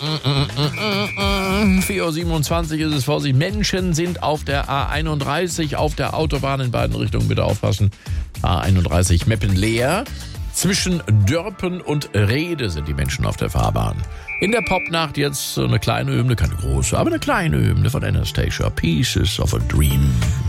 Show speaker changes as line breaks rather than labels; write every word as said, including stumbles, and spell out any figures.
vier Uhr siebenundzwanzig ist es. Vorsicht, Menschen sind auf der A einunddreißig, auf der Autobahn in beiden Richtungen. Bitte aufpassen. A einunddreißig Meppen leer. Zwischen Dörpen und Rede sind die Menschen auf der Fahrbahn. In der Popnacht jetzt so eine kleine Hymne, keine große, aber eine kleine Hymne von Anastasia. Pieces of a Dream.